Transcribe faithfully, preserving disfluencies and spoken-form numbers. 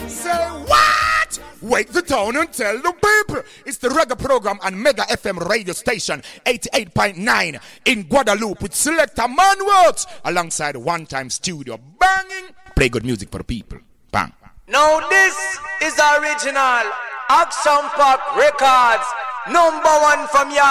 Say what? Wake the town and tell the people. It's the reggae program on Mega F M radio station eighty-eight point nine in Guadeloupe with Selector Manworks alongside One Time Studio. Banging. Play good music for the people. Bang. Now this is the original Action Pack Records. Number one from your